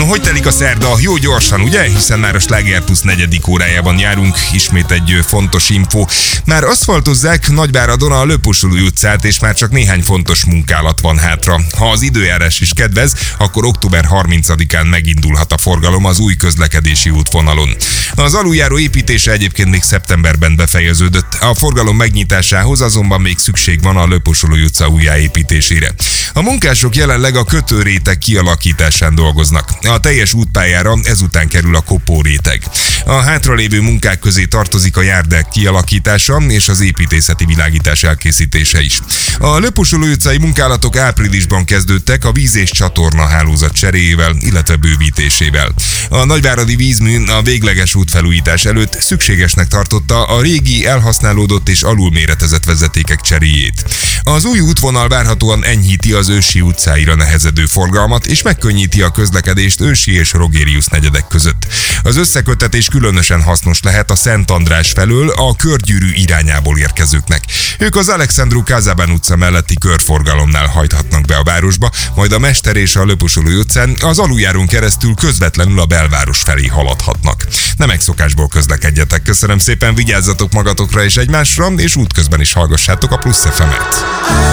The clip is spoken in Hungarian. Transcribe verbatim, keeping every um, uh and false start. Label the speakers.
Speaker 1: No, hogy telik a szerda? Jó gyorsan, ugye? Hiszen már a Sláger Plusz negyedik órájában járunk. Ismét egy fontos info. Már aszfaltozzák Nagyváradon a Löposului utcát, és már csak néhány fontos munkálat van hátra. Ha az időjárás is kedvez, akkor október harmincadikán megindulhat a forgalom az új közlekedési útvonalon. Az aluljáró építése egyébként még szeptemberben befejeződött. A forgalom megnyitásához azonban még szükség van a Löposului utca újjáépítésére. A munkások jelenleg a kötőréteg kialakításán dolgoznak. A teljes útpályára ezután kerül a kopóréteg. A hátralévő munkák közé tartozik a járdák kialakítása és az építészeti világítás elkészítése is. A Löposului utcai munkálatok áprilisban kezdődtek a víz- és csatorna hálózat cseréjével, illetve bővítésével. A nagyváradi vízmű a végleges útfelújítás előtt szükségesnek tartotta a régi, elhasználódott és alulméretezett vezetékek cseréjét. Az új útvonal várhatóan enyhíti az Ősi utcáira nehezedő forgalmat, és megkönnyíti a közlekedést Ősi és Rogérius negyedek között. Az összeköttetés különösen hasznos lehet a Szent András felől a körgyűrű irányából érkezőknek. Ők az Alexandru Kázában utca melletti körforgalomnál hajthatnak be a városba, majd a Mester és a Löposului utcán az aluljárón keresztül közvetlenül a belváros felé haladhatnak. Nem megszokásból közlekedjetek. Köszönöm szépen, vigyázzatok magatokra és egymásra, és útközben is hallgassátok a Plusz ef emet.